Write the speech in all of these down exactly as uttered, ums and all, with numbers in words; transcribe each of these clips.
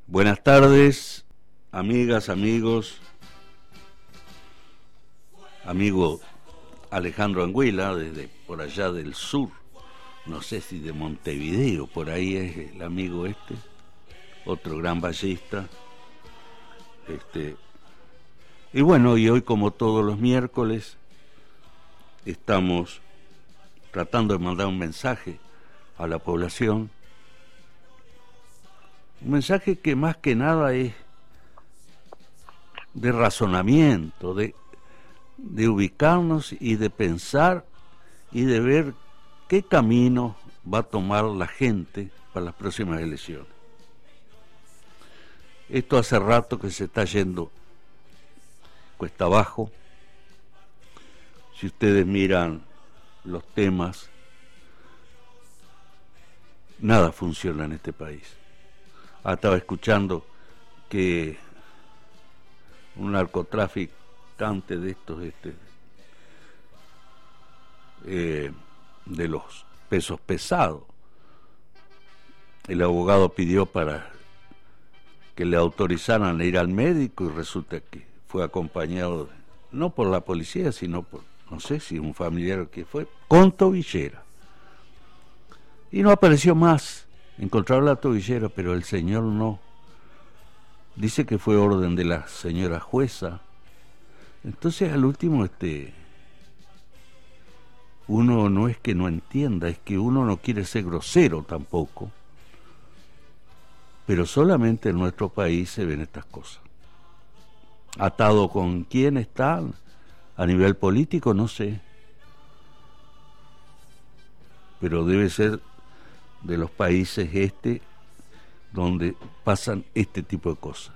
Buenas tardes, amigas, amigos, amigo Alejandro Anguila, desde por allá del sur, no sé si de Montevideo, por ahí es el amigo este, otro gran ballista. Este, y bueno, y hoy como todos los miércoles, estamos tratando de mandar un mensaje a la población. Un mensaje que más que nada es de razonamiento, de, de ubicarnos y de pensar y de ver qué camino va a tomar la gente para las próximas elecciones. Esto hace rato que se está yendo cuesta abajo. Si ustedes miran los temas, nada funciona en este país. Ah, estaba escuchando que un narcotraficante de estos este, eh, de los pesos pesados, el abogado pidió para que le autorizaran a ir al médico y resulta que fue acompañado de, no por la policía sino por, no sé si un familiar que fue, con tobillera, y no apareció más. Encontraron la tobillera, pero el señor no. Dice que fue orden de la señora jueza. Entonces al último este uno no es que no entienda, es que uno no quiere ser grosero tampoco, pero solamente en nuestro país se ven estas cosas. Atado con quién están a nivel político, no sé, pero debe ser de los países este donde pasan este tipo de cosas.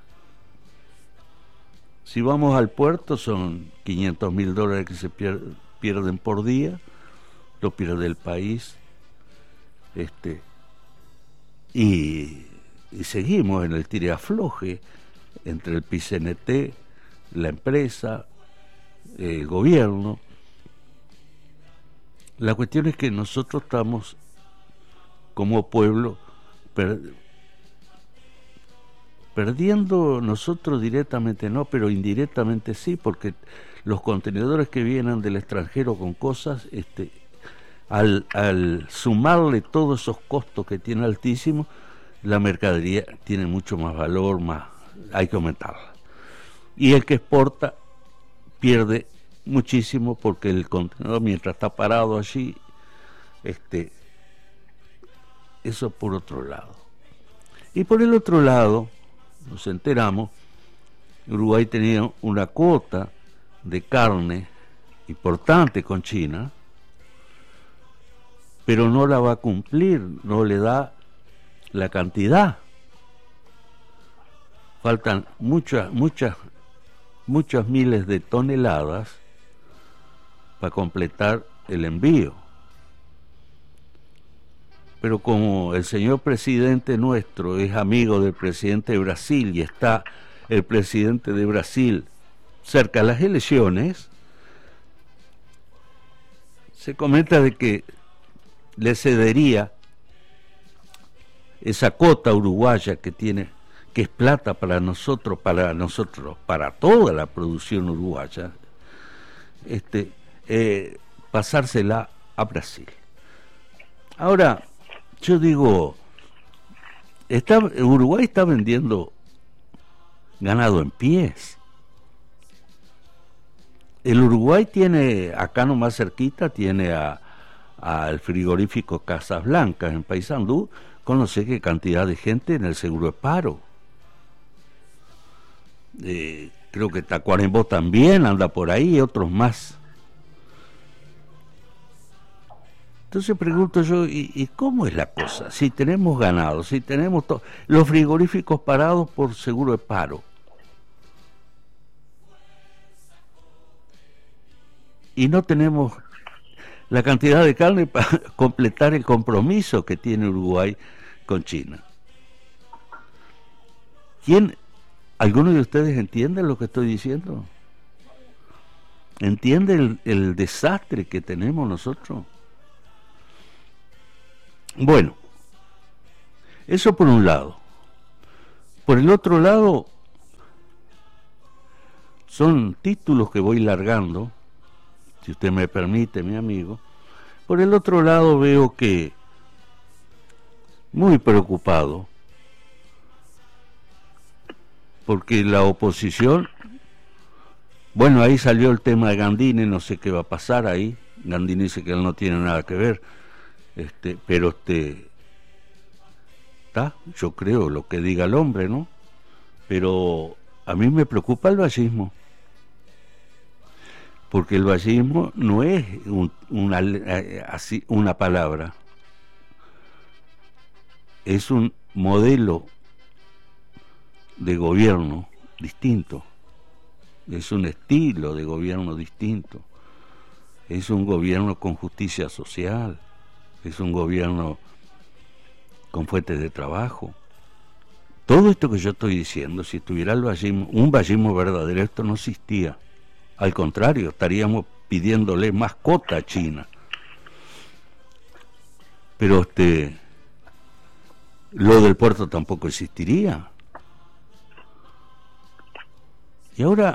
Si vamos al puerto son quinientos mil dólares que se pier- pierden por día, lo pierde el país, este y, y seguimos en el tire-afloje entre el P I C N T, la empresa, el gobierno. La cuestión es que nosotros estamos como pueblo per, perdiendo nosotros directamente no, pero indirectamente sí, porque los contenedores que vienen del extranjero con cosas, este, al, al sumarle todos esos costos que tiene altísimos, la mercadería tiene mucho más valor, más hay que aumentarla. Y el que exporta pierde muchísimo porque el contenedor mientras está parado allí, este eso por otro lado. Y por el otro lado, nos enteramos, Uruguay tenía una cuota de carne importante con China, pero no la va a cumplir, no le da la cantidad. Faltan muchas, muchas, muchas miles de toneladas para completar el envío. Pero como el señor presidente nuestro es amigo del presidente de Brasil y está el presidente de Brasil cerca de las elecciones, se comenta de que le cedería esa cuota uruguaya que tiene, que es plata para nosotros, para nosotros, para toda la producción uruguaya, este, eh, pasársela a Brasil. Ahora, yo digo, está, Uruguay está vendiendo ganado en pies. El Uruguay tiene, acá nomás cerquita, tiene a al frigorífico Casas Blancas en Paysandú, con no sé qué cantidad de gente en el seguro de paro. Eh, creo que Tacuarembó también anda por ahí, y otros más. Entonces pregunto yo, ¿y, ¿y cómo es la cosa? Si tenemos ganado, si tenemos to- los frigoríficos parados por seguro de paro, y no tenemos la cantidad de carne para completar el compromiso que tiene Uruguay con China. ¿Quién, alguno de ustedes entiende lo que estoy diciendo? ¿Entiende el, el desastre que tenemos nosotros? Bueno, eso por un lado. Por el otro lado, son títulos que voy largando, si usted me permite, mi amigo. Por el otro lado veo que, muy preocupado, porque la oposición, bueno, ahí salió el tema de Gandini, no sé qué va a pasar ahí. Gandini dice que él no tiene nada que ver, este, pero este, está, yo creo lo que diga el hombre, ¿no? Pero a mí me preocupa el vallismo, porque el vallismo no es un, una, así, una palabra, es un modelo de gobierno distinto, es un estilo de gobierno distinto, es un gobierno con justicia social, es un gobierno con fuentes de trabajo. Todo esto que yo estoy diciendo, si estuviera el vallismo, un vallismo verdadero, esto no existía. Al contrario, estaríamos pidiéndole más cota a China. Pero este, lo del puerto tampoco existiría. Y ahora,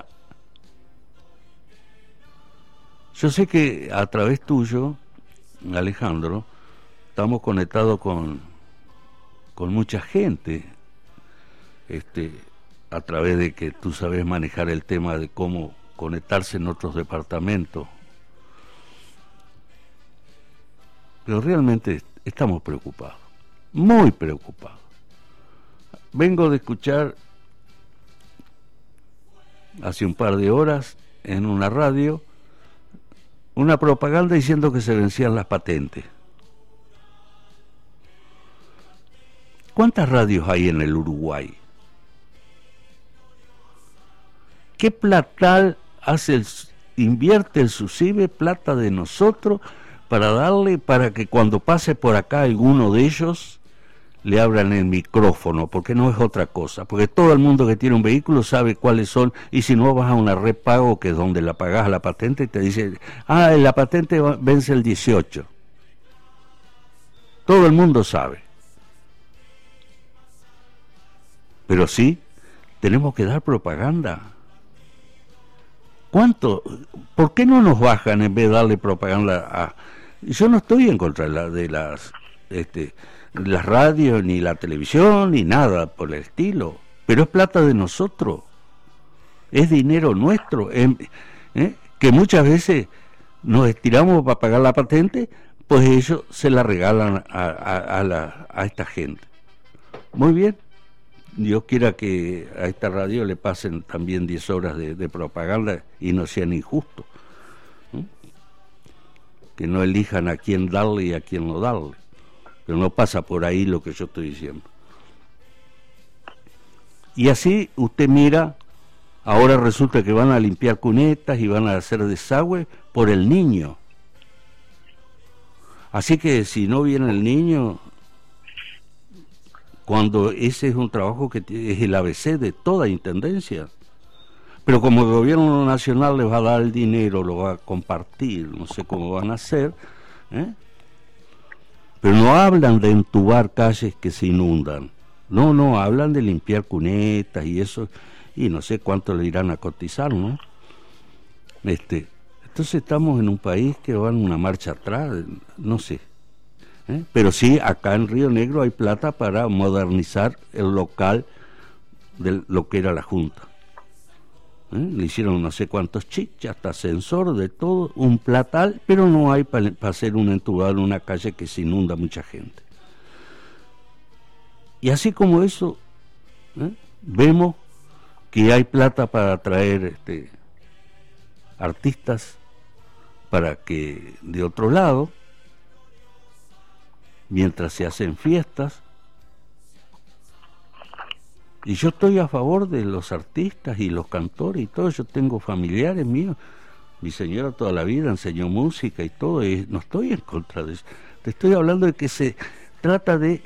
yo sé que a través tuyo, Alejandro, estamos conectados con, con mucha gente, este, a través de que tú sabes manejar el tema de cómo conectarse en otros departamentos. Pero realmente estamos preocupados, muy preocupados. Vengo de escuchar hace un par de horas en una radio una propaganda diciendo que se vencían las patentes. ¿Cuántas radios hay en el Uruguay? ¿Qué platal hace el, invierte el SUSIBE plata de nosotros para darle, para que cuando pase por acá alguno de ellos le abran el micrófono? Porque no es otra cosa, porque todo el mundo que tiene un vehículo sabe cuáles son, y si no vas a una red pago, que es donde la pagás la patente, y te dice, ah, la patente vence el dieciocho. Todo el mundo sabe. Pero sí, tenemos que dar propaganda. ¿Cuánto? ¿Por qué no nos bajan en vez de darle propaganda a...? Yo no estoy en contra de, la, de las... Este, las radios, ni la televisión, ni nada por el estilo, pero es plata de nosotros, es dinero nuestro, eh, eh, que muchas veces nos estiramos para pagar la patente, pues ellos se la regalan a, a, a, la, a esta gente. Muy bien, Dios quiera que a esta radio le pasen también diez horas de, de propaganda y no sean injustos, ¿eh? Que no elijan a quién darle y a quién no darle. Pero no pasa por ahí lo que yo estoy diciendo. Y así usted mira, ahora resulta que van a limpiar cunetas y van a hacer desagüe por el niño. Así que si no viene el niño, cuando ese es un trabajo que es el A B C de toda intendencia. Pero como el gobierno nacional les va a dar el dinero, lo va a compartir, no sé cómo van a hacer, ¿eh? Pero no hablan de entubar calles que se inundan. No, no, hablan de limpiar cunetas y eso, y no sé cuánto le irán a cotizar, ¿no? Este, entonces estamos en un país que va en una marcha atrás, no sé. ¿eh? Pero sí, acá en Río Negro hay plata para modernizar el local de lo que era la Junta. ¿Eh? Le hicieron no sé cuántos chichas, hasta ascensor, de todo, un platal, pero no hay para pa hacer un entubado en una calle que se inunda mucha gente. Y así como eso, ¿eh? vemos que hay plata para traer este, artistas para que de otro lado, mientras se hacen fiestas. Y yo estoy a favor de los artistas y los cantores y todo. Yo tengo familiares míos. Mi señora toda la vida enseñó música y todo. Y no estoy en contra de eso. Te estoy hablando de que se trata de,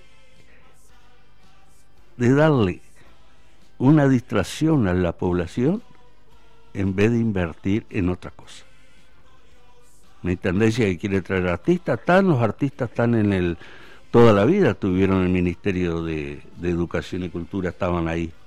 de darle una distracción a la población en vez de invertir en otra cosa. Mi tendencia que quiere traer artistas, están los artistas están en el toda la vida tuvieron el Ministerio de, de Educación y Cultura, estaban ahí.